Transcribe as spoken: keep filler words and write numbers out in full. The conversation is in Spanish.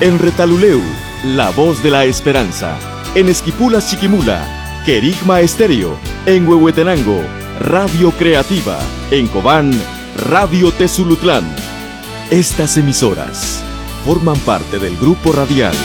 En Retaluleu, La Voz de la Esperanza. En Esquipulas Chiquimula, Querigma Estéreo. En Huehuetenango, Radio Creativa. En Cobán, Radio Tezulutlán. Estas emisoras forman parte del grupo radial